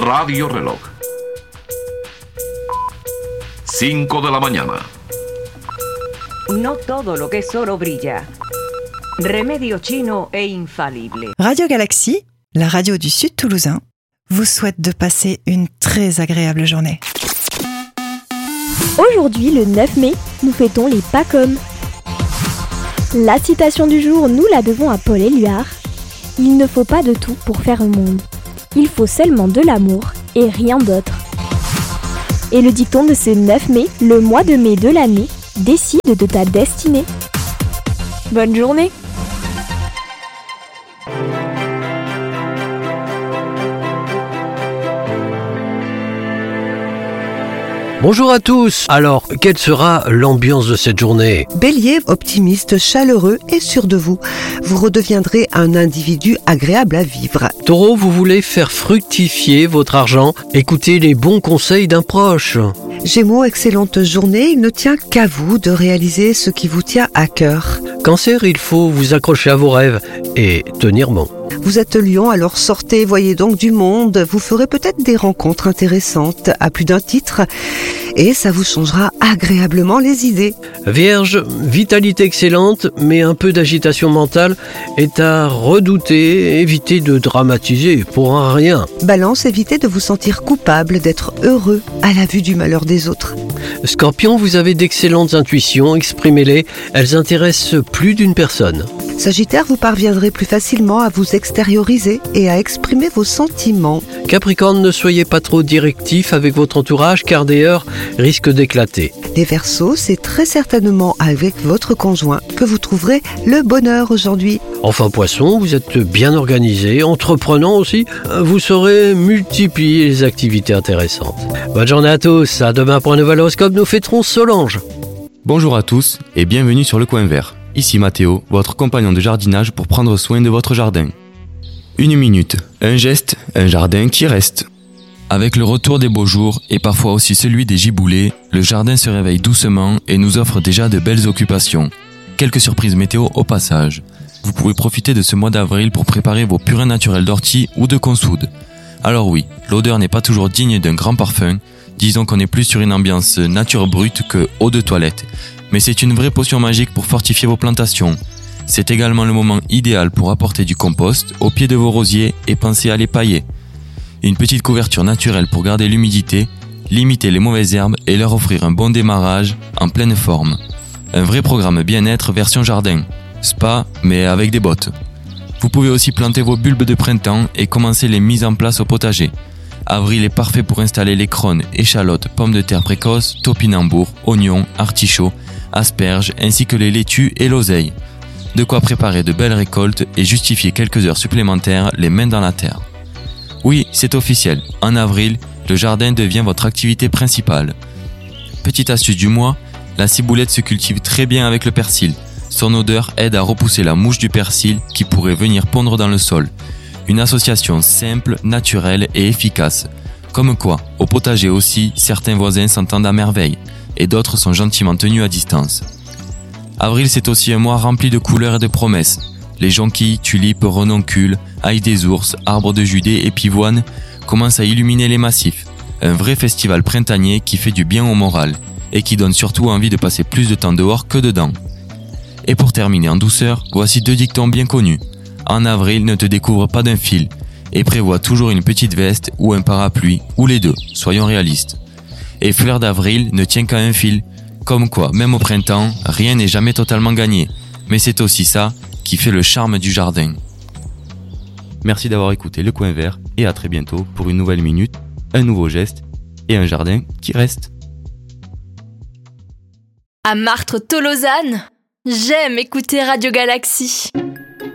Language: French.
Radio Reloj. 5 de la mañana. No todo lo que es oro brilla. Remedio chino e infalible. Radio Galaxie, la radio du Sud Toulousain, vous souhaite de passer une très agréable journée. Aujourd'hui, le 9 mai, nous fêtons les PACOM. La citation du jour, nous la devons à Paul Éluard. Il ne faut pas de tout pour faire un monde. Il faut seulement de l'amour et rien d'autre. Et le dicton de ce 9 mai, le mois de mai de l'année, décide de ta destinée. Bonne journée! Bonjour à tous. Alors, quelle sera l'ambiance de cette journée ? Bélier, optimiste, chaleureux et sûr de vous. Vous redeviendrez un individu agréable à vivre. Taureau, vous voulez faire fructifier votre argent. Écoutez les bons conseils d'un proche. Gémeaux, excellente journée. Il ne tient qu'à vous de réaliser ce qui vous tient à cœur. Cancer, il faut vous accrocher à vos rêves et tenir bon. Vous êtes Lion, alors sortez, voyez donc du monde. Vous ferez peut-être des rencontres intéressantes à plus d'un titre et ça vous changera agréablement les idées. Vierge, vitalité excellente, mais un peu d'agitation mentale est à redouter. Évitez de dramatiser pour un rien. Balance, évitez de vous sentir coupable d'être heureux à la vue du malheur des autres. Scorpion, vous avez d'excellentes intuitions, exprimez-les, elles intéressent plus d'une personne. Sagittaire, vous parviendrez plus facilement à vous extérioriser et à exprimer vos sentiments. Capricorne, ne soyez pas trop directif avec votre entourage car des heurts risquent d'éclater. Les Verseaux, c'est très certainement avec votre conjoint que vous trouverez le bonheur aujourd'hui. Enfin Poisson, vous êtes bien organisé, entreprenant aussi, vous saurez multiplier les activités intéressantes. Bonne journée à tous, à demain pour un nouvel horoscope, nous fêterons Solange. Bonjour à tous et bienvenue sur le Coin Vert. Ici Mathéo, votre compagnon de jardinage pour prendre soin de votre jardin. 1 minute, un geste, un jardin qui reste. Avec le retour des beaux jours et parfois aussi celui des giboulées, le jardin se réveille doucement et nous offre déjà de belles occupations. Quelques surprises météo au passage. Vous pouvez profiter de ce mois d'avril pour préparer vos purins naturels d'ortie ou de consoude. Alors oui, l'odeur n'est pas toujours digne d'un grand parfum, disons qu'on est plus sur une ambiance nature brute que eau de toilette. Mais c'est une vraie potion magique pour fortifier vos plantations. C'est également le moment idéal pour apporter du compost au pied de vos rosiers et penser à les pailler. Une petite couverture naturelle pour garder l'humidité, limiter les mauvaises herbes et leur offrir un bon démarrage en pleine forme. Un vrai programme bien-être version jardin. Spa, mais avec des bottes. Vous pouvez aussi planter vos bulbes de printemps et commencer les mises en place au potager. Avril est parfait pour installer les crônes, échalotes, pommes de terre précoces, topinambours, oignons, artichauts, asperges ainsi que les laitues et l'oseille. De quoi préparer de belles récoltes et justifier quelques heures supplémentaires les mains dans la terre. Oui, c'est officiel, en avril, le jardin devient votre activité principale. Petite astuce du mois, la ciboulette se cultive très bien avec le persil. Son odeur aide à repousser la mouche du persil qui pourrait venir pondre dans le sol. Une association simple, naturelle et efficace. Comme quoi, au potager aussi, certains voisins s'entendent à merveille et d'autres sont gentiment tenus à distance. Avril, c'est aussi un mois rempli de couleurs et de promesses. Les jonquilles, tulipes, renoncules, ail des ours, arbres de Judée et pivoines commencent à illuminer les massifs. Un vrai festival printanier qui fait du bien au moral et qui donne surtout envie de passer plus de temps dehors que dedans. Et pour terminer en douceur, voici 2 dictons bien connus. En avril, ne te découvre pas d'un fil et prévois toujours une petite veste ou un parapluie ou les deux, soyons réalistes. Et fleur d'avril ne tient qu'à un fil. Comme quoi, même au printemps, rien n'est jamais totalement gagné. Mais c'est aussi ça qui fait le charme du jardin. Merci d'avoir écouté Le Coin Vert et à très bientôt pour une nouvelle minute, un nouveau geste et un jardin qui reste. À Martre-Tolosane, j'aime écouter Radio Galaxie.